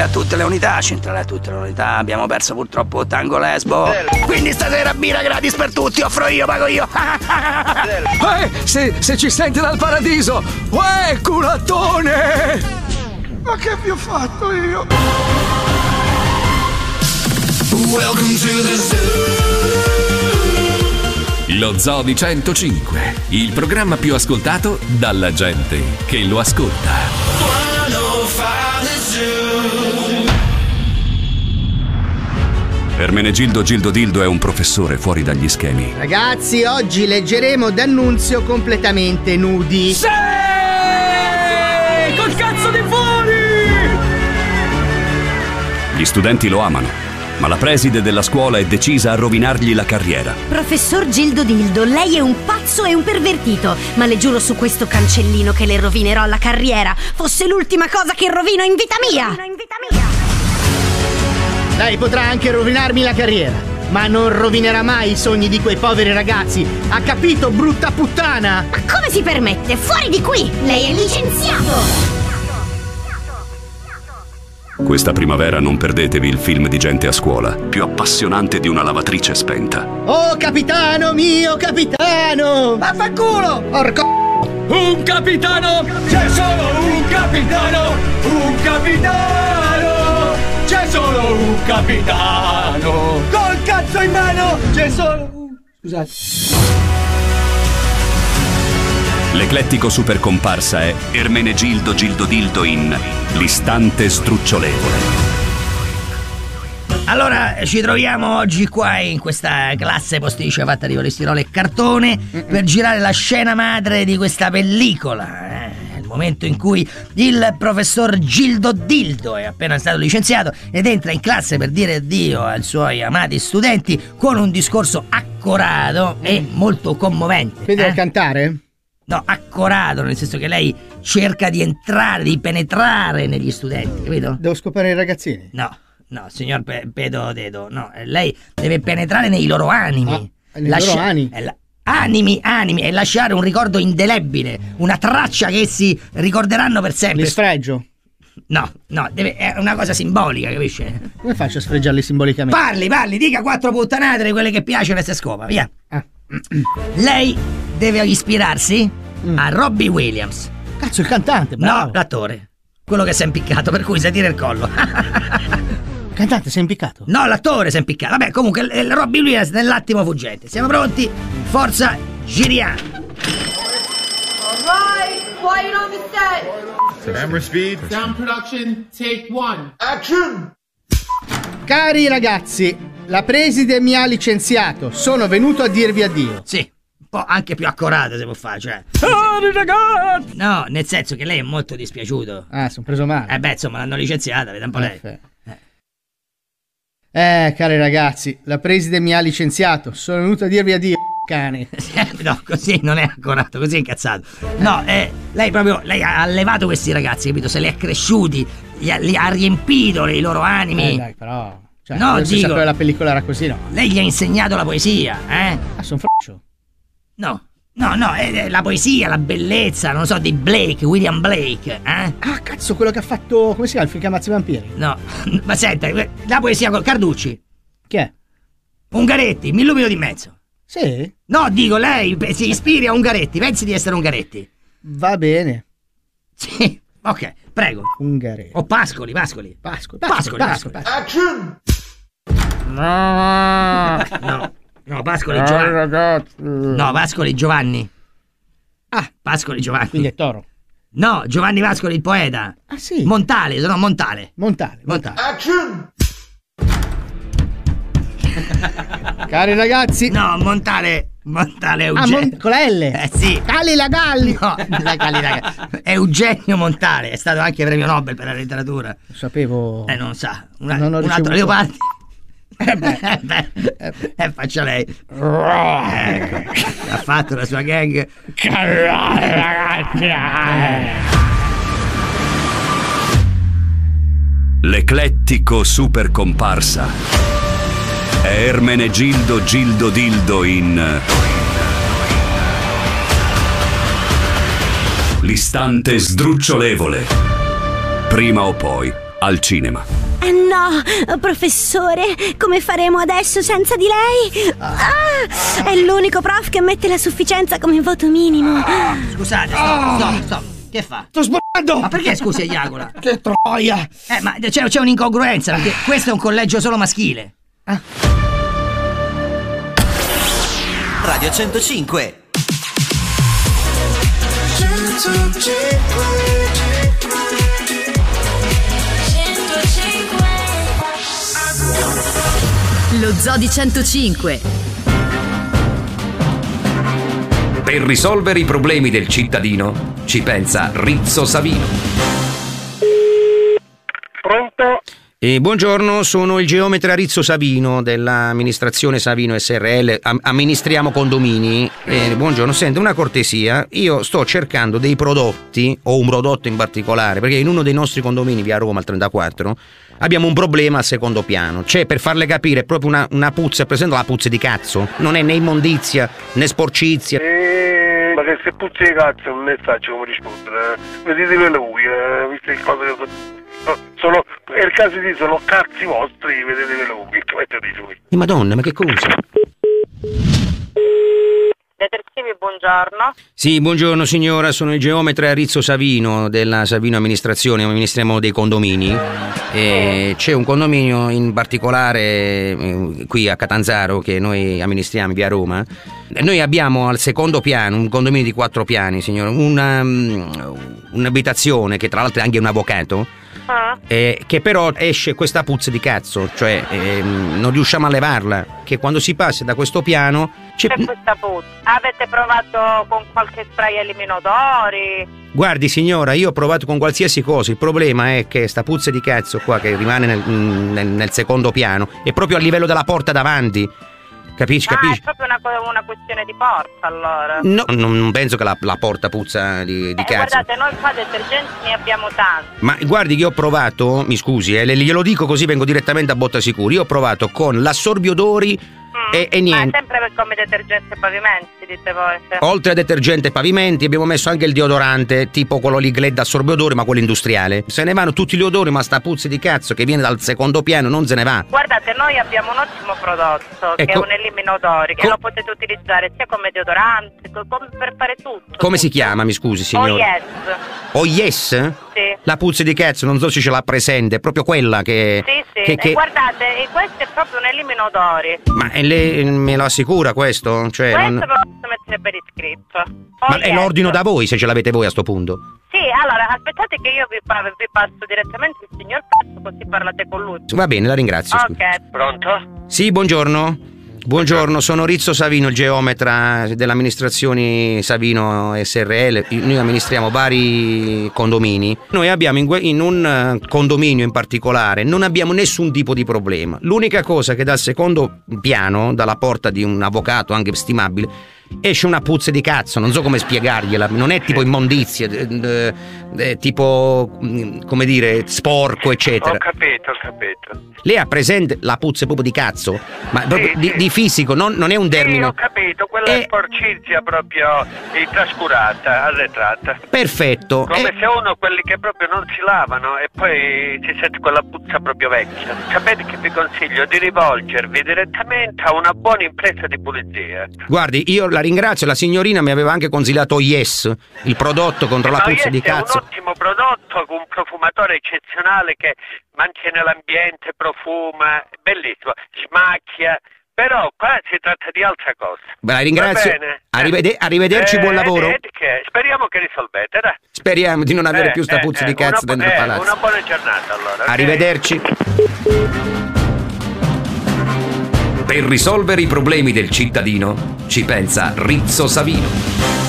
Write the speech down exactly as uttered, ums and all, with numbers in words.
a tutte le unità, centrale a tutte le unità. Abbiamo perso purtroppo Tango Lesbo. Quindi stasera birra gratis per tutti, offro io, pago io. Uè, se, se ci sente dal paradiso! Uè, culattone! Ma che vi ho fatto io? Welcome to the zoo. Lo Zoo di centocinque, il programma più ascoltato dalla gente che lo ascolta. Ermenegildo Gildo Dildo è un professore fuori dagli schemi. Ragazzi, oggi leggeremo D'Annunzio completamente nudi. Sì! Col cazzo di fuori! Gli studenti lo amano, ma la preside della scuola è decisa a rovinargli la carriera. Professor Gildo Dildo, lei è un pazzo e un pervertito, ma le giuro su questo cancellino che le rovinerò la carriera. Fosse l'ultima cosa che rovino in vita mia. In vita mia. Lei potrà anche rovinarmi la carriera, ma non rovinerà mai i sogni di quei poveri ragazzi. Ha capito, brutta puttana? Ma come si permette? Fuori di qui! Lei è licenziato! Questa primavera non perdetevi il film di gente a scuola, più appassionante di una lavatrice spenta. Oh capitano mio, capitano! Vaffanculo! Porco! Un capitano! C'è solo un capitano! Un capitano! C'è solo un capitano! Col cazzo in mano! C'è solo un... Scusate. L'eclettico super comparsa è Ermenegildo Gildo Dildo in L'istante sdrucciolevole. Allora, ci troviamo oggi qua in questa classe posticcia fatta di polistirolo e cartone per girare la scena madre di questa pellicola. Eh? Il momento in cui il professor Gildo Dildo è appena stato licenziato ed entra in classe per dire addio ai suoi amati studenti con un discorso accorato e molto commovente. Quindi eh? deve cantare? No, accorato, nel senso che lei cerca di entrare, di penetrare negli studenti, capito? Devo scopare i ragazzini? No, no, signor Pe- Pedo Dedo, no, lei deve penetrare nei loro animi. Ah, nei Lascia- loro animi? eh, la- Animi, animi, e lasciare un ricordo indelebile, una traccia che essi ricorderanno per sempre. Li sfregio? No, no, deve, è una cosa simbolica, capisci? Come faccio a sfregiarli simbolicamente? Parli, parli, dica quattro puttanate di quelle che piacciono e se scopa, via. Ah. Lei deve ispirarsi Mm. a Robbie Williams. Cazzo, il cantante, bravo. No, l'attore. Quello che si è impiccato, per cui si tira il collo. Il cantante si è impiccato? No, l'attore si è impiccato. Vabbè, comunque, il, il Robbie Williams nell'attimo fuggente. Siamo pronti? Forza, giriamo. Alright, quiet on the set. Camera speed. Sound production, take one. Action! Cari ragazzi, la preside mi ha licenziato. Sono venuto a dirvi addio. Sì, un po' anche più accorato si può fare, cioè. Cari ragazzi! No, nel senso che lei è molto dispiaciuto. Ah, sono preso male. Eh beh, insomma, l'hanno licenziata, veda un po' lei. Perfetto. Eh, cari ragazzi, la preside mi ha licenziato. Sono venuto a dirvi addio, cane. No, così non è accorato, così è incazzato. No, eh, lei proprio, lei ha allevato questi ragazzi, capito? Se li ha cresciuti, li ha, li ha riempito i loro animi. Eh, dai, però. Cioè, No, io se dico- sapevo la pellicola era così, no? Lei gli ha insegnato la poesia, eh? Ah, sono fraccio. No, no, no, è la poesia, la bellezza, non so, di Blake, William Blake, eh? Ah, cazzo, quello che ha fatto. Come si chiama? Il film che ammazza i vampiri? No, ma senta, la poesia con Carducci, Chi è? Ungaretti, mi illumino di mezzo. Sì? No, dico, lei pe- si ispiri a Ungaretti, pensi di essere Ungaretti? Va bene. Sì, ok, prego. Ungaretti. O Pascoli, Pascoli. Pascoli, Pascoli, Pascoli, Pascoli. Action! No, no, Pascoli Giovanni. ragazzi. No, Pascoli Giovanni. Ah, Pascoli Giovanni. quindi è Toro. No, Giovanni Pascoli, il poeta. Ah, sì. Montale, no, Montale. Montale. Montale. Action! Cari ragazzi. No, Montale. Montale Ah, Eugenio. Mon- con la L. Eh sì. Cali la Galli. No, la Cali, raga. Eugenio Montale, è stato anche premio Nobel per la letteratura. Lo sapevo. Eh, non sa. Una, Non ho un altro ricevuto. Leopardi. Eh beh. Eh beh, eh, faccia lei. Ecco, ha fatto la sua gang. L'eclettico super comparsa è Ermenegildo Gildo Dildo in L'istante sdrucciolevole. Prima o poi al cinema. Eh no, professore, come faremo adesso senza di lei? Ah, è l'unico prof che mette la sufficienza come voto minimo. Scusate, stop, stop, stop. Che fa? Sto sbagliando! Ma perché scusi, Iagola? Che troia! Eh, ma c'è, c'è un'incongruenza, perché questo è un collegio solo maschile. Ah. Radio centocinque. Lo Zoo di centocinque. Per risolvere i problemi del cittadino ci pensa Rizzo Savino. Pronto? Eh, buongiorno, sono il geometra Rizzo Savino dell'amministrazione Savino S R L. Am- amministriamo condomini. Eh, buongiorno, senta, una cortesia. Io sto cercando dei prodotti, o un prodotto in particolare, perché in uno dei nostri condomini, via Roma al trentaquattro, abbiamo un problema al secondo piano. C'è, per farle capire, proprio una, una puzza, presente la puzza di cazzo. Non è né immondizia né sporcizia. Eh, ma che se puzza di cazzo non ne faccio come rispondere. Vedete lui, eh, visto il coso che... Sono, è il caso di sono cazzi vostri, vedete voi, che mettete giù. Eh, Madonna, ma che cosa? Detersivi, buongiorno. Sì, buongiorno signora, sono il geometra Rizzo Savino della Savino Amministrazione, amministriamo dei condomini. E c'è un condominio in particolare eh, qui a Catanzaro che noi amministriamo via Roma. Noi abbiamo al secondo piano un condominio di quattro piani, signora, una, um, un'abitazione che tra l'altro è anche un avvocato. Ah. Eh, che però esce questa puzza di cazzo, cioè eh, non riusciamo a levarla, che quando si passa da questo piano c'è questa puzza. Avete provato con qualche spray eliminodori? Guardi signora, io ho provato con qualsiasi cosa, il problema è che sta puzza di cazzo qua che rimane nel, nel, nel secondo piano è proprio a livello della porta davanti. Capisci, ah, capisci? È proprio una, una questione di porta, allora. No, non, non penso che la, la porta puzza di, di eh, cazzo. Guardate, noi qua detergenti ne abbiamo tanti. Ma guardi che ho provato, mi scusi, eh, glielo dico così vengo direttamente a botta sicura. Io ho provato con l'assorbiodori mm, e, e niente. Ma sempre come detergente e pavimenti, dite voi. Cioè. Oltre a detergente e pavimenti abbiamo messo anche il deodorante, tipo quello lì Glad assorbiodori, ma quello industriale. Se ne vanno tutti gli odori, ma sta puzza di cazzo che viene dal secondo piano non se ne va. Guardate, noi abbiamo un ottimo prodotto, ecco, che è un eliminodori, che co- lo potete utilizzare sia come deodorante, come per fare tutto. Come tutto. si chiama, mi scusi, signora? Oh yes. Oh yes? Sì. La puzza di cazzo, non so se ce l'ha presente, è proprio quella che... Sì, sì, che, e che... guardate, questo è proprio un eliminodori. Ma lei me lo assicura questo? Cioè, questo non... lo posso mettere per iscritto. Oh Ma yes. è l'ordino da voi, se ce l'avete voi a sto punto? Sì, allora, aspettate che io vi, vi passo direttamente il signor Cazzo, così parlate con lui. Va bene, la ringrazio. Ok. Scusi. Pronto? Sì, buongiorno. Buongiorno, sono Rizzo Savino, il geometra dell'amministrazione Savino S R L. Noi amministriamo vari condomini. Noi abbiamo in, in un condominio in particolare non abbiamo nessun tipo di problema. L'unica cosa che dal secondo piano, dalla porta di un avvocato anche stimabile, esce una puzza di cazzo, non so come spiegargliela, non è tipo immondizia, eh, eh, tipo, come dire, sporco, eccetera. Ho capito, ho capito. Lei ha presente la puzza proprio di cazzo? Ma sì, proprio sì. Di, di fisico, non, non è un termine. Sì, ho capito, quella è sporcizia proprio eh, trascurata, arretrata. Perfetto. Come è... se uno, quelli che proprio non si lavano e poi si sente quella puzza proprio vecchia. Sapete che vi consiglio di rivolgervi direttamente a una buona impresa di pulizia. Guardi, io la ringrazio, la signorina mi aveva anche consigliato Yes, il prodotto contro eh, la puzza yes di cazzo. È un ottimo prodotto con un profumatore eccezionale che mantiene l'ambiente, profuma, bellissimo, smacchia. Però qua si tratta di altra cosa. La ringrazio. Va bene? Arrivede- arrivederci, eh, buon lavoro. Eh, che? Speriamo che risolvete, dai. Speriamo di non avere eh, più sta eh, puzza eh, di cazzo una, dentro il eh, palazzo. Una buona giornata allora. Okay? Arrivederci. Per risolvere i problemi del cittadino ci pensa Rizzo Savino.